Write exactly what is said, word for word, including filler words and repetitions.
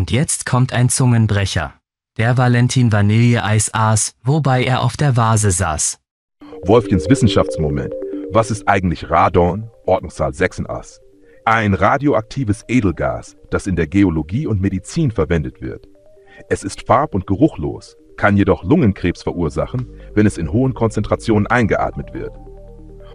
Und jetzt kommt ein Zungenbrecher. Der Valentin Vanilleeis aß, wobei er auf der Vase saß. Wolfgens Wissenschaftsmoment. Was ist eigentlich Radon? Ordnungszahl sechsundachtzig. Ein radioaktives Edelgas, das in der Geologie und Medizin verwendet wird. Es ist farb- und geruchlos, kann jedoch Lungenkrebs verursachen, wenn es in hohen Konzentrationen eingeatmet wird.